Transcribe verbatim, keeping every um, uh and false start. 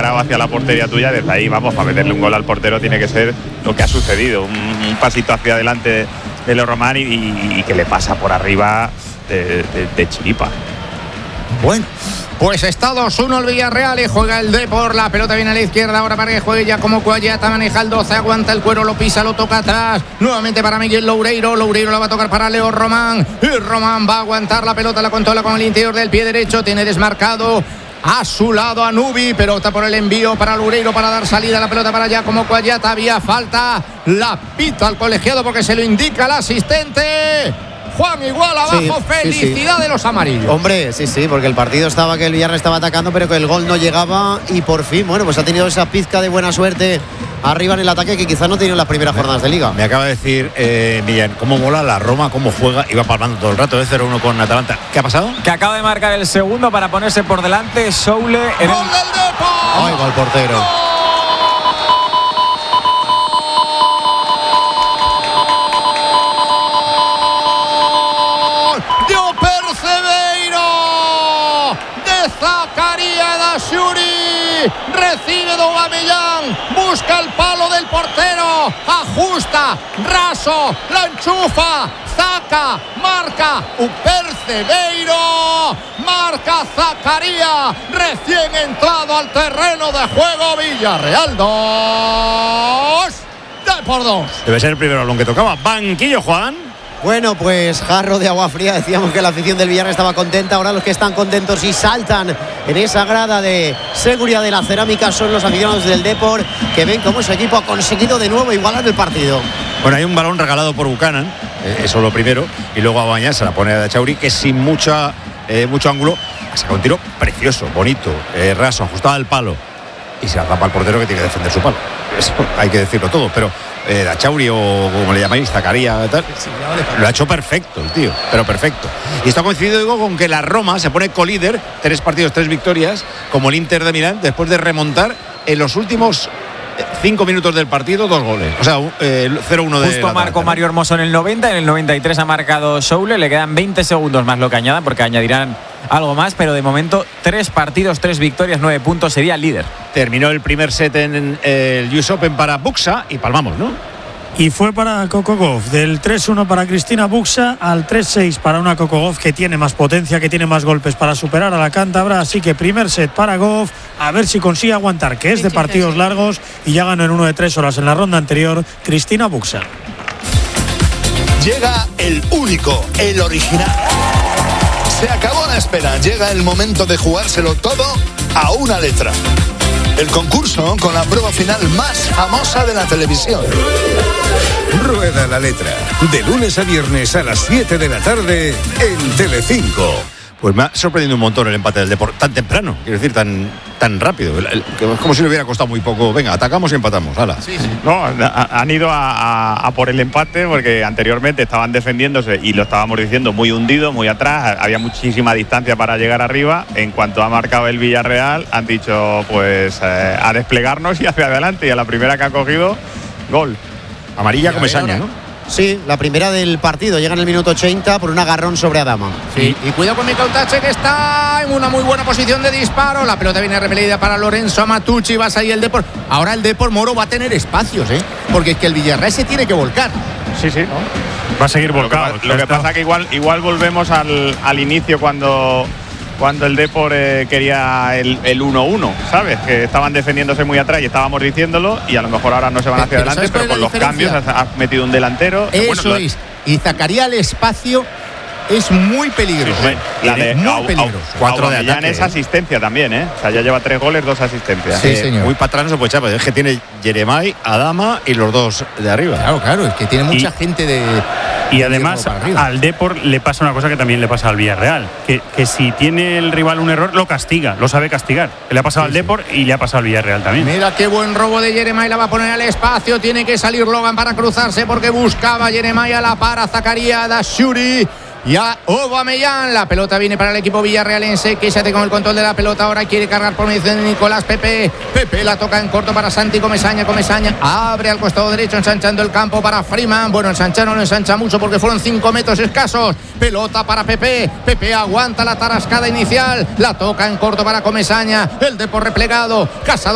disparado hacia la portería tuya, desde ahí, vamos, para meterle un gol al portero tiene que ser lo que ha sucedido, un, un pasito hacia adelante de Leo Román y, y, y que le pasa por arriba de, de, de chiripa. Bueno, pues está dos uno el Villarreal y juega el Depor. La pelota viene a la izquierda ahora para que juegue ya como Cuallata. Maneja el doce, aguanta el cuero, lo pisa, lo toca atrás. Nuevamente para Miguel Loureiro. Loureiro la va a tocar para Leo Román. Y Román va a aguantar la pelota, la controla con el interior del pie derecho. Tiene desmarcado a su lado a Nubi. Pelota por el envío para Loureiro para dar salida a la pelota para allá como Cuallata. Había falta. La pita al colegiado porque se lo indica el asistente. Juan, igual abajo, sí, felicidad sí, sí. de los amarillos. Hombre, sí, sí, porque el partido estaba que el Villarreal estaba atacando, pero que el gol no llegaba y por fin, bueno, pues ha tenido esa pizca de buena suerte arriba en el ataque que quizás no tenía en las primeras me, jornadas de Liga. Me acaba de decir, eh, Millán, cómo mola la Roma, cómo juega, iba palmando todo el rato, de cero uno con Atalanta. ¿Qué ha pasado? Que acaba de marcar el segundo para ponerse por delante Soule. En ¡Gol el... del Depor! ¡Ay, va el portero! Recibe Aubameyang, busca el palo del portero, ajusta, raso, la enchufa, saca, marca, Percebeiro, marca Zakaria, recién entrado al terreno de juego. Villarreal dos, Depor dos. Debe ser el primer balón que tocaba. Banquillo, Juan. Bueno, pues jarro de agua fría. Decíamos que la afición del Villarreal estaba contenta. Ahora los que están contentos y saltan en esa grada de seguridad de la cerámica son los aficionados del Depor, que ven cómo su equipo ha conseguido de nuevo igualar el partido. Bueno, hay un balón regalado por Buchanan, eh, eso lo primero, y luego a Bañar se la pone a Chauri, que sin mucha, eh, mucho ángulo ha sacado un tiro precioso, bonito, eh, raso, ajustado al palo, y se la tapa al portero que tiene que defender su palo. Eso hay que decirlo todo, pero eh, Dachauri o como le llamáis, Zakaria, tal, lo ha hecho perfecto el tío, pero perfecto. Y esto ha coincidido, digo, con que la Roma se pone colíder, tres partidos, tres victorias, como el Inter de Milán, después de remontar en los últimos cinco minutos del partido, dos goles. O sea, eh, cero uno de... Justo marcó Mario Hermoso en el noventa, en el noventa y tres ha marcado Soule, le quedan veinte segundos más lo que añadan, porque añadirán algo más, pero de momento tres partidos, tres victorias, nueve puntos, sería el líder. Terminó el primer set en el U S Open para Buxa y palmamos, ¿no? Y fue para Coco Gauff, del tres uno para Cristina Buxa al tres seis para una Coco Gauff que tiene más potencia, que tiene más golpes para superar a la cántabra. Así que primer set para Gauff, a ver si consigue aguantar, que es de partidos largos, y ya ganó en uno de tres horas en la ronda anterior Cristina Buxa. Llega el único, el original. Se acabó la espera, llega el momento de jugárselo todo a una letra. El concurso con la prueba final más famosa de la televisión. Rueda la letra. De lunes a viernes a las siete de la tarde en Telecinco. Pues me ha sorprendido un montón el empate del Depor tan temprano, quiero decir, tan, tan rápido. Es como si le hubiera costado muy poco. Venga, atacamos y empatamos. ¡Hala! Sí, sí. No, a, han ido a, a, a por el empate porque anteriormente estaban defendiéndose y lo estábamos diciendo muy hundido, muy atrás. Había muchísima distancia para llegar arriba. En cuanto ha marcado el Villarreal, han dicho pues eh, a desplegarnos y hacia adelante. Y a la primera que ha cogido, gol. Amarilla Comesaña, ¿no? Sí, la primera del partido. Llega en el minuto ochenta por un agarrón sobre Adama. Sí, y cuidado con Mikel Tache, que está en una muy buena posición de disparo. La pelota viene repelida para Lorenzo Amatucci. Va a salir el Depor. Ahora el Depor, Moro, va a tener espacios, ¿eh? Porque es que el Villarreal se tiene que volcar. Sí, sí, ¿no? Va a seguir volcado. Lo que, lo que pasa es que igual, igual volvemos al, al inicio cuando... cuando el Depor eh, quería el, el uno uno, ¿sabes? Que estaban defendiéndose muy atrás y estábamos diciéndolo, y a lo mejor ahora no se van hacia pero adelante, pero con los cambios has, has metido un delantero. Eso bueno, es. Y Zakaria al espacio es muy peligroso. Sí, sí. La de muy au, peligroso. Au, cuatro de ataque, es asistencia también, ¿eh? O sea, ya lleva tres goles, dos asistencias. Sí, eh, señor. Muy para atrás no se puede echar, pero es que tiene Jeremai, Adama y los dos de arriba. Claro, claro, es que tiene mucha y, gente de... Y además al Depor le pasa una cosa que también le pasa al Villarreal, que, que si tiene el rival un error, lo castiga, lo sabe castigar. Le ha pasado sí, al Depor sí. y le ha pasado al Villarreal también. Mira qué buen robo de Jeremai, la va a poner al espacio, tiene que salir Logan para cruzarse porque buscaba Jeremai, a la para Zakaria, Daciuri y a Aubameyang. La pelota viene para el equipo villarrealense, que se hace con el control de la pelota. Ahora quiere cargar por medio de Nicolás Pepe. Pepe la toca en corto para Santi Comesaña. Comesaña abre al costado derecho, ensanchando el campo para Freeman. Bueno, ensanchar no lo ensancha mucho porque fueron cinco metros escasos. Pelota para Pepe. Pepe aguanta la tarascada inicial. La toca en corto para Comesaña. El Depor replegado. Casado